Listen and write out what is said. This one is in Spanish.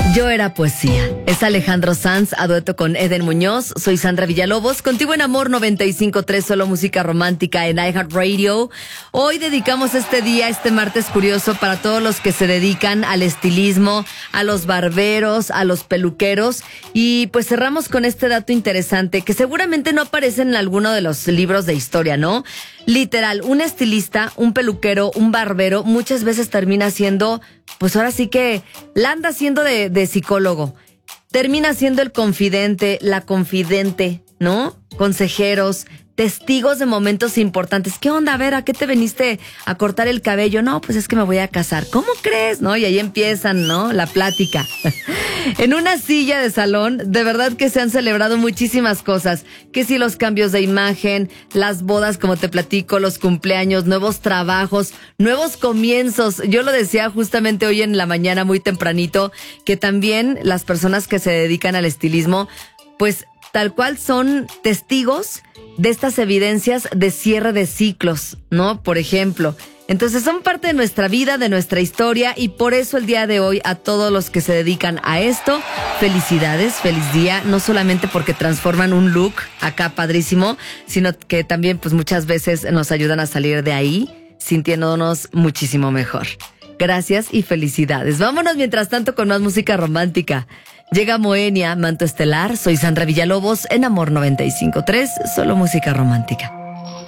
Yo era poesía. Es Alejandro Sanz a dueto con Eden Muñoz. Soy Sandra Villalobos. Contigo en Amor 95.3, solo música romántica en iHeartRadio. Hoy dedicamos este día, este martes curioso, para todos los que se dedican al estilismo, a los barberos, a los peluqueros. Y pues cerramos con este dato interesante que seguramente no aparece en alguno de los libros de historia, ¿no? Literal, un estilista, un peluquero, un barbero, muchas veces termina siendo, pues ahora sí que la anda haciendo de psicólogo. Termina siendo el confidente, la confidente, ¿no? Consejeros, testigos de momentos importantes. ¿Qué onda? A ver, ¿a qué te viniste a cortar el cabello? No, pues es que me voy a casar. ¿Cómo crees? ¿No? Y ahí empiezan, ¿no? La plática. En una silla de salón, de verdad que se han celebrado muchísimas cosas. Que si los cambios de imagen, las bodas, como te platico, los cumpleaños, nuevos trabajos, nuevos comienzos. Yo lo decía justamente hoy en la mañana muy tempranito, que también las personas que se dedican al estilismo, pues tal cual son testigos de estas evidencias de cierre de ciclos, ¿no? Por ejemplo. Entonces son parte de nuestra vida, de nuestra historia, y por eso el día de hoy a todos los que se dedican a esto, felicidades, feliz día, no solamente porque transforman un look acá padrísimo, sino que también pues muchas veces nos ayudan a salir de ahí sintiéndonos muchísimo mejor. Gracias y felicidades. Vámonos mientras tanto con más música romántica. Llega Moenia, Manto Estelar. Soy Sandra Villalobos en Amor 95.3, solo música romántica.